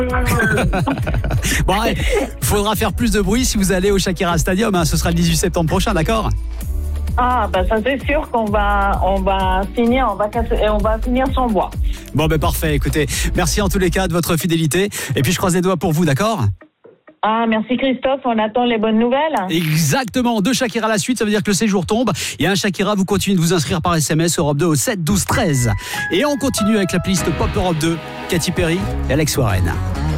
Bon, il faudra faire plus de bruit si vous allez au Shakira Stadium, hein. Ce sera le 18 septembre prochain, d'accord ? Ah, bah ça c'est sûr qu'on va finir sans bois. Bon, parfait. Écoutez, merci en tous les cas de votre fidélité. Et puis je croise les doigts pour vous, d'accord ? Ah, merci Christophe, on attend les bonnes nouvelles. Exactement, 2 Shakira à la suite, ça veut dire que le séjour tombe. Il y a un Shakira, vous continuez de vous inscrire par SMS Europe 2 au 7 12 13. Et on continue avec la playlist Pop Europe 2, Katy Perry et Alex Warren.